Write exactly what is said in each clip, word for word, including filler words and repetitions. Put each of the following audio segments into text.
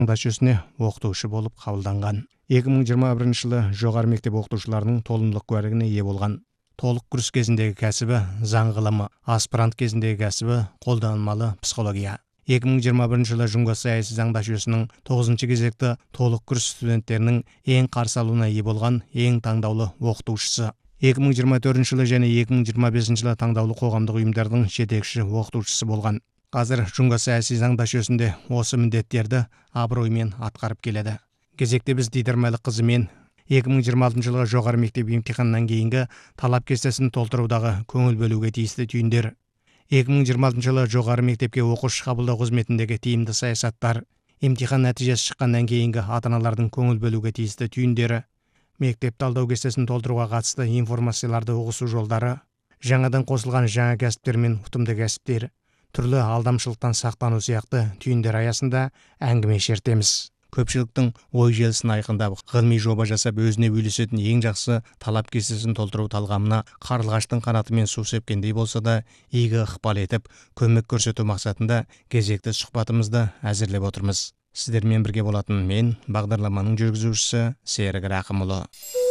дашесіне оқытушы болып қабылданған. екі мың жиырма бірінші жылы жоғары мектеп оқытушыларының толымдылық куәлігіне ие болған. Толық курс кезіндегі кәсібі заң ғылымы, аспирант кезіндегі кәсібі қолданылмалы психология. екі мың жиырма бірінші жылы Жұңго саяси заң дашесінің тоғызыншы кезекті толық курс студенттерінің ең қарсы алуына ие болған ең таңдаулы оқытушысы. екі мың жиырма төртінші жылы және екі мың жиырма бесінші жылы таңдаулы қоғамдық ұйымдардың жетекші оқытушысы болған. Қазір Жұңго саяси заң дашесінде осы міндеттерді абыроймен атқарып келеді. Кезекте біз Дидермәлі қызымен екі мың жиырма алтыншы жылғы жоғары мектеп емтиханынан кейінгі талап кестесін толтырудағы көңіл бөлуге тиісті түйіндер. екі мың жиырма алтыншы жылы жоғары мектепке оқушы қабылдау қызметіндегі тиімді саясаттар, емтихан нәтижесі шыққаннан кейінгі ата-аналардың көңіл бөлуге тиісті түйіндері, мектеп талдау кестесін толтыруға қатысты информацияларды ұғысу жолдары, жаңадан қосылған жаңа кәсіптер мен ұтымды кәсіптер, түрлі алдамшылықтан сақтану сияқты түйіндер аясында әңгіме шертеміз. Көпшіліктің ой желісін айқындап, ғылыми жоба жасап, өзіне үйлесетін ең жақсы талап кестесін толтыру талғамына қарлығаштың қанатымен су сепкендей болса да, игі ықпал етіп, көмек көрсету мақсатында кезекті сұхбатымызды әзірлеп отырмыз. Сіздермен бірге болатын мен, бағдарламаның жүргізушісі Серік Рақымұлы.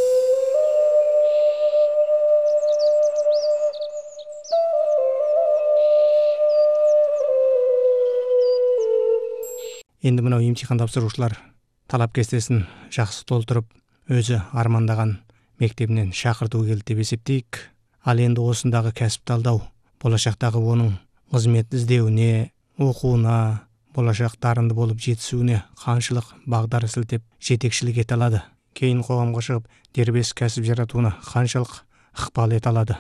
Енді мынау емтихан тапсырушылар талап кестесін жақсы толтырып, өзі армандаған мектебінен шақырту келді деп есептейік. Ал енді осындағы кәсіп талдау, болашақтағы оның қызмет іздеуіне, оқуына, болашақ дарынды болып жетісуіне қаншалық бағдар сілтеп жетекшілік ете алады. Кейін қоғамға шығып, дербес кәсіп жаратуына қаншалық ықпал ете алады.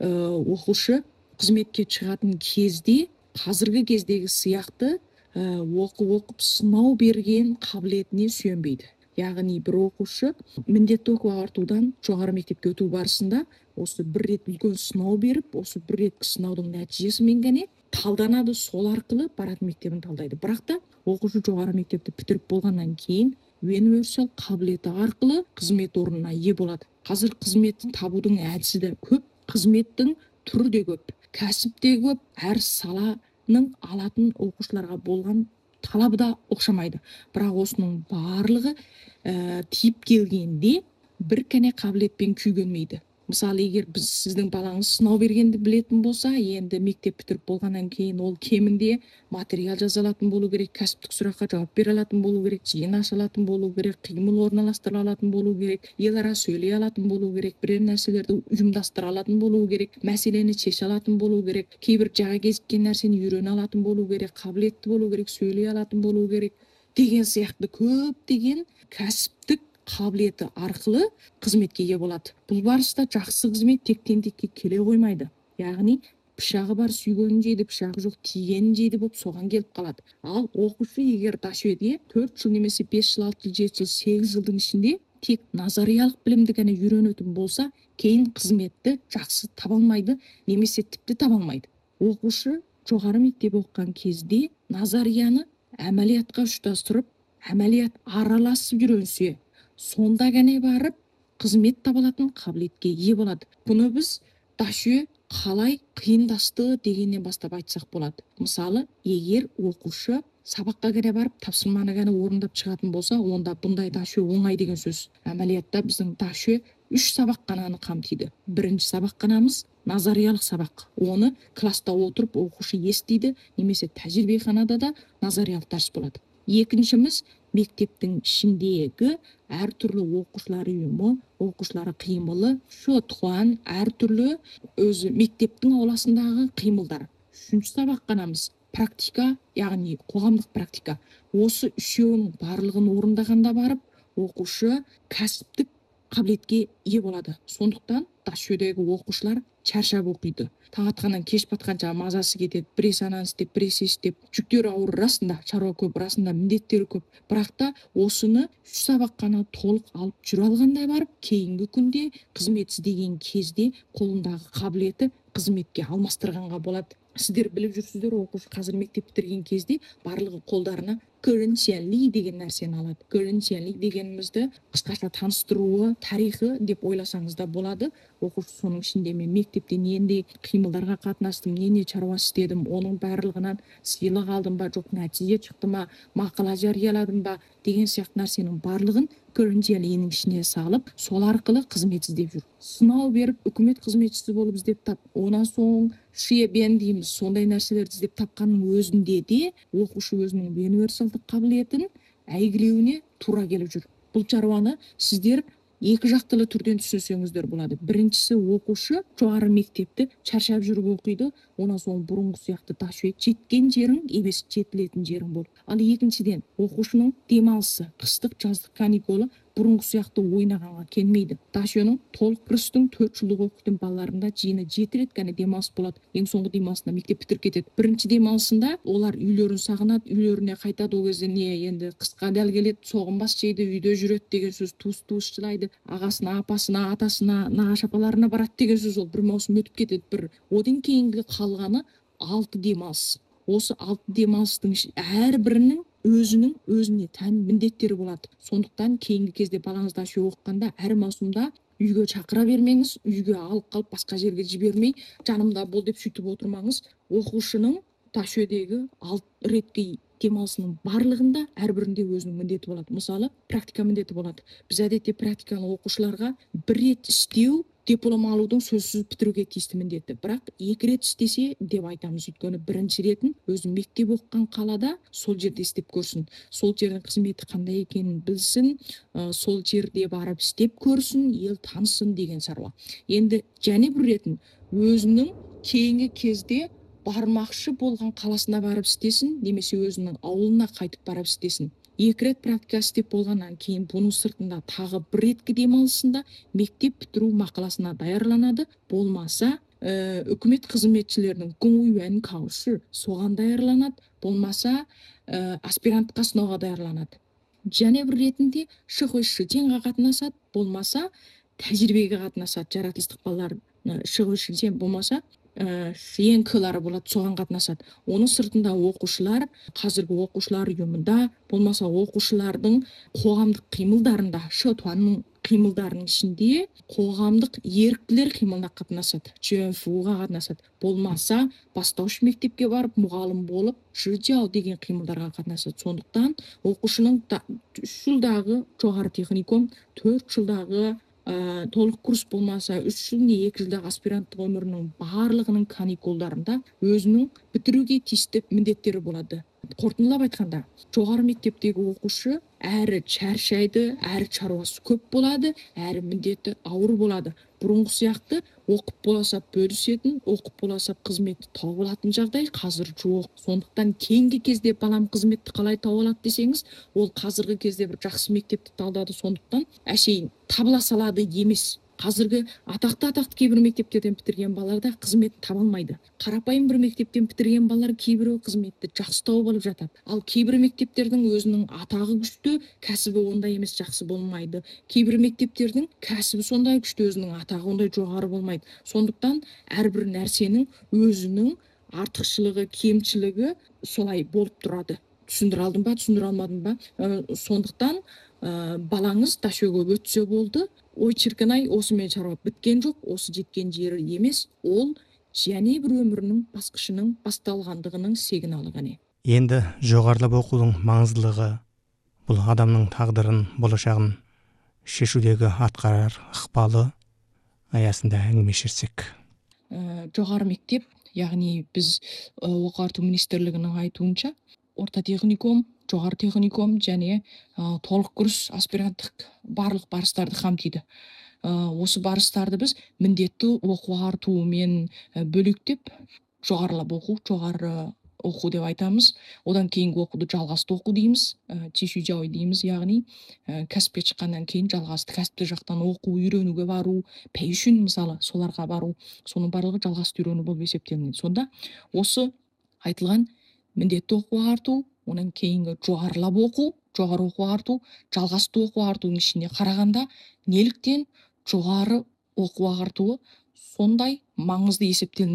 Оқушы қызметке шығатын кезде, қазіргі кездегі сияқты оқу оқып сынау берген қабілетіне сүйенбейді. Яғни бір оқушы міндетті оқу ағартудан жоғары мектепке өту барысында осы бір рет үлкен сынау беріп, осы бір реткі сынаудың нәтижесімен ғана талданады, сол арқылы баратын мектебін талдайды. Бірақ та оқушы жоғары мектепті бітіріп болғаннан кейін универсал қабілеті арқылы қызмет орнына ие болады. Қазір қызметін табудың әдісі де көп, қызметтің түрі де көп, кәсіп те көп, әр сала алатын оқушыларға болған талабы да оқшамайды. Бірақ осының барлығы ә, тиіп келгенде бір кәне қабілетпен күйгенмейді. Мысалы, егер біз сіздің балаңыз сынау бергенді білетін болса, енді мектеп бітіріп болғаннан кейін ол кемінде материал жаза алатын болу керек, кәсіптік сұраққа жауап бере алатын болу керек, жиын аша алатын болу керек, қимыл орналастыра алатын болу керек, ел ара сөйлей алатын болу керек, бірер нәрселерді ұйымдастыра алатын болу керек, мәселені шеше алатын болу керек, кейбір жаңа кезіккен нәрсені үйрене алатын болу керек, қабілетті болу керек, сөйлей алатын болу керек деген сияқты көптеген кәсіптік қабілеті арқылы қызметке ие болады. Бұл барыста жақсы қызмет тектен текке келе қоймайды. Яғни пышағы бар сүйгенін жейді, пышағы жоқ тигенін жейді болып соған келіп қалады. Ал оқушы егер дашеде төрт жыл немесе бес жыл, алты жыл, жеті жыл, сегіз жылдың ішінде тек назариялық білімді ғана үйренетін болса, кейін қызметті жақсы таба алмайды, немесе тіпті таба алмайды. Оқушы жоғары мектеп оқыған кезде назарияны әмәлиятқа ұштастырып, әмәлият араласып үйренсе, сонда ғана барып қызмет табылатын қабілетке ие болады. Бұны біз даше қалай қиындасты дегеннен бастап айтсақ болады. Мысалы, егер оқушы сабаққа ғана барып тапсырманы ғана орындап шығатын болса, онда бұндай даше оңай деген сөз. Әмәлиятта біздің даше үш сабақ қананы қамтиды. Бірінші сабақ қанамыз назариялық сабақ. Оны класста отырып оқушы естиді, немесе тәжірибеханада да назариялық дәріс болады. Екіншіміз мектептің ішіндегі әртүрлі оқушылар ұйымы, оқушылары қимылы, шотқан, әртүрлі өзі мектептің ауласындағы қимылдар. Үшінші сабақ қанамыз практика, яғни қоғамдық практика. Осы үшеуінің барлығын орындағанда барып, оқушы кәсіптік қабілетке ие болады. Сондықтан дашедегі оқушылар шаршап оқиды. Таң атқаннан кеш батқанша мазасы кетеді, біресе ананы істеп, біресе істеп. Жүктері ауыр, расында шаруа көп, расында міндеттері көп. Бірақ та осыны үш сабақ қана толық алып жүре алғандай барып, кейінгі күнде қызмет іздеген кезде қолындағы қабілеті қызметке алмастырғанға болады. Сіздер біліп жүрсіздер, оқушы қазір мектеп бітірген кезде барлығы қолдарына көрінсенли деген нәрсені алады. Көрінсенли дегенімізді қысқаша таныстыруы, тарихы деп ойласаңыз да болады. Оқушы соның ішінде мен мектепте нендей қимылдарға қатынастым, нендей шаруа істедім, оның барлығынан сыйлық алдым ба, жоқ нәтиже шықты ма, мақала жарияладым ба деген сияқты нәрсенің барлығын көрінсенлиінің ішіне салып, сол арқылы қызмет іздеп жүр. Сынау беріп, үкімет қызметшісі болып іздеп тап, онан соң шебен дейміз, сондай нәрселерді іздеп тапқанның өзінде де оқушы өзінің универсалдық қабілетін әйгілеуіне тура келіп жүр. Бұл шаруаны сіздер екі жақтылы түрден түсінсеңіздер болады. Біріншісі, оқушы жоғары мектепті шаршап жүріп оқиды, онан соң бұрынғы сияқты ташует жеткен жерің емес, жетілетін жерің бол. Ал екіншіден, оқушының демалысы, қыстық жаздық каникулы бұрынғы сияқты ойнағанға келмейді. Ташуенің толық курстың төрт жылдық оқитын балаларында жиыны жеті рет қана демалыс болады. Ең соңғы демалысында мектеп бітіріп кетеді. Бірінші демалысында олар үйлерін сағынады, үйлеріне қайтады. Ол кезде не енді қысқа дәл келеді, соғынбас жейді, үйде жүреді деген сөз, туыс-туыс жылайды, ағасына, апасына, атасына, нағашы апаларына барады деген сөз. Ол бір маусым өтіп кетеді. Бір одан кейінгі қалғаны алты демалыс. Осы алты демалыстың әрбірінің өзінің өзіне тән міндеттері болады. Сондықтан кейінгі кезде балаңыз ташуе оқығанда әр маусымда үйге шақыра бермеңіз, үйге алып қалып басқа жерге жібермей, жанымда бол деп сөйтіп отырмаңыз. Оқушының ташуедегі алты ретке демалысының барлығында әрбірінде өзінің міндеті болады. Мысалы, практика міндеті болады. Біз әдетте практиканы оқушыларға бір рет істеу диплом алудың сөзсіз бітіруге тиісті міндеті. Бірақ екі рет істесе деп айтамыз. Өйткені бірінші ретін өзі мектеп оқыған қалада сол жерде істеп көрсін. Сол жердің қызметі қандай екенін білсін, сол жерде барып істеп көрсін, ел танысын деген шаруа. Енді және бір ретін өзінің кейінгі кезде бармақшы болған қаласына барып істесін, немесе өзінің ауылына қайтып барып істесін. Екі рет практика істеп болғаннан кейін бұның сыртында тағы бір реткі демалысында мектеп бітіру мақаласына даярланады. Болмаса, ә, үкімет қызметшілерінің гуңуюэн каушы соған даярланады. Болмаса, ә, аспирантқа сынауға даярланады. Және бір ретінде шықой шытенға қатынасады. Болмаса, тәжірибеге қатынасады. Жаратылыстық балалар шықой шытен болмаса, шиенкілары болады, соған қатынасады. Оның сыртында оқушылар, қазіргі оқушылар ұйымында, болмаса оқушылардың қоғамдық қимылдарында, шытуанның қимылдарының ішінде қоғамдық еріктілер қимылына қатынасады, жөнфуға қатынасады. Болмаса, бастауыш мектепке барып, мұғалім болып, жыржау деген қимылдарға қатынасады. Сондықтан оқушының үш жылдағы жоғары техникум, төрт жылдағы Ә, толық курс болмаса, үш жыл не екі жылдағы аспиранттық өмірінің барлығының каникулдарында өзінің бітіруге тиісті міндеттері болады. Қорытындылап айтқанда, жоғары мектептегі оқушы әрі шаршайды, әрі шаруасы көп болады, әрі міндеті ауыр болады. Бұрынғы сияқты оқып боласа бөлісетін, оқып боласа қызметті тауып алатын жағдай қазір жоқ. Сондықтан кейінгі кезде балам қызметті қалай тауып алады десеңіз, ол қазіргі кезде бір жақсы мектепті талдады. Сондықтан әшейін табыла салады емес. Қазіргі атақты-атақты кейбір мектептерден бітірген балаларда қызмет таба алмайды. Қарапайым бір мектептен бітірген балалар кейбірі қызметті жақсы тауып алып жатады. Ал кейбір мектептердің өзінің атағы күшті, кәсібі ондай емес, жақсы болмайды. Кейбір мектептердің кәсібі сондай күшті, өзінің атағы ондай жоғары болмайды. Сондықтан әрбір нәрсенің өзінің артықшылығы, кемшілігі солай болып тұрады. Түсіндіре алдым ба, түсіндіре алмадым ба? Ә, сондықтан ә, балаңыз ташуеге өтсе болды. Ой шіркін-ай, осымен шаруа біткен жоқ, осы жеткен жері емес, ол және бір өмірінің басқышының басталғандығының сигналы ғана. Енді жоғарылап оқудың маңыздылығы, бұл адамның тағдырын, болашағын шешудегі атқарар ықпалы аясында әңгімелесек. Ә, жоғары мектеп, яғни біз ә, оқу ағарту министрлігінің айтуынша, орта техникум, жоғары техникум және ә, толық курс аспиранттық барлық барыстарды қамтиды. Ә, осы барыстарды біз міндетті оқу ағартумен бөлектеп, жоғарылап оқу, жоғары оқу деп айтамыз. Одан кейінгі оқуды жалғасты оқу дейміз, ә, чишужауи дейміз, яғни ә, кәсіпке шыққаннан кейін жалғасты кәсіпті жақтан оқу, үйренуге бару, пәйшін мысалы соларға бару, соның барлығы жалғасты үйрену болып есептелінеді. Сонда осы айтылған міндетті оқу ағарту, оның кейінгі жоғарылап оқу, жоғары оқу ағарту, жалғасты оқу ағартуының ішіне қарағанда неліктен жоғары оқу ағартуы сондай маңызды есептелінеді?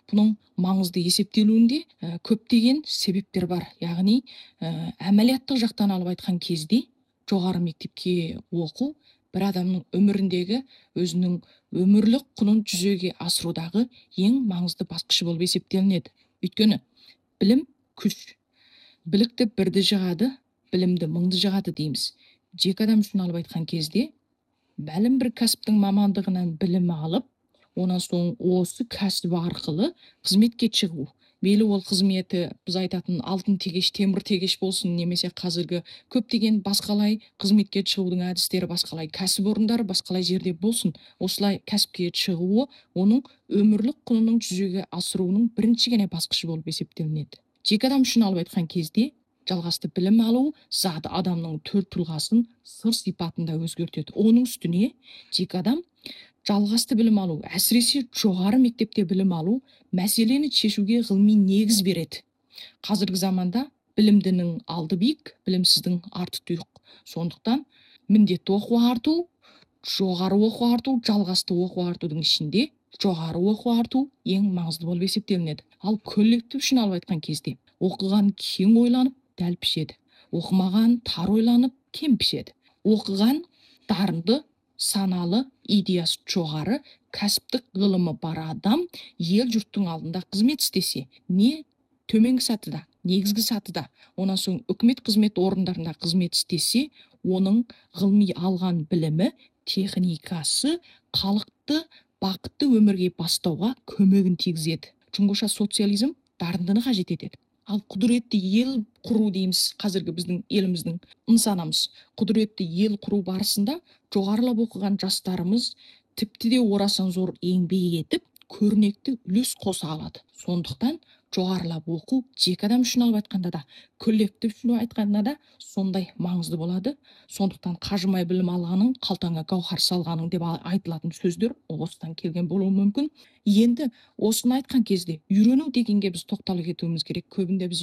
Бұның маңызды есептелуінде ә, көптеген себептер бар. Яғни ә, әмәлияттық жақтан алып айтқан кезде жоғары мектепке оқу бір адамның өміріндегі өзінің өмірлік құнын жүзеге асырудағы ең маңызды басқышы болып есептелінеді. Өйткені білім күш. Білікті бірді жығады, білімді мыңды жығады дейміз. Жеке адам үшін алып айтқан кезде бәлім бір кәсіптің мамандығынан білім алып, онан соң осы кәсіп арқылы қызметке шығу. Мейлі ол қызметі біз айтатын алтын тегеш, темір тегеш болсын, немесе қазіргі көптеген басқалай қызметке шығудың әдістері, басқалай кәсіпорындар, басқалай жерде болсын, осылай кәсіпке шығуы оның өмірлік құнының жүзеге асыруының бірінші ғана басқышы болып есептелінеді. Жеке адам үшін алып айтқан кезде жалғасты білім алу зат адамның төл тұлғасын сыр сипатында өзгертеді. Оның үстіне жеке адам жалғасты білім алу, әсіресе жоғары мектепте білім алу мәселені шешуге ғылыми негіз береді. Қазіргі заманда білімдінің алды биік, білімсіздің арты тұйық. Сондықтан міндетті оқу арту, жоғары оқу арту, жалғасты оқу артудың ішінде жоғары оқу арту ең маңызды болып есептелінеді. Ал коллектив үшін алып айтқан кезде оқыған кең ойланып дәл пішеді, оқымаған тар ойланып кем пішеді. Оқыған дарынды, саналы, идеясы жоғары, кәсіптік ғылымы бар адам ел жұрттың алдында қызмет істесе, не төменгі сатыда, негізгі сатыда, онан соң үкімет қызмет орындарында қызмет істесе, оның ғылыми алған білімі, техникасы халықты бақытты өмірге бастауға көмегін тигізеді. Чұңғыша социализм дарындыны қажет етеді. Ал құдіретті ел құру дейміз, қазіргі біздің еліміздің нысанамыз. Құдіретті ел құру барысында жоғарылап оқыған жастарымыз тіпті де орасан зор еңбек етіп, көрнекті үлес қоса алады. Сондықтан жоғарылап оқу жеке адам үшін алып айтқанда да, коллектив үшін айтқанда да сондай маңызды болады. Сондықтан қажымай білім алғаның, қалтаңа гауһар салғаның деп айтылатын сөздер осыдан келген болуы мүмкін. Енді осыны айтқан кезде үйрену дегенге біз тоқталып кетуіміз керек. Көбінде біз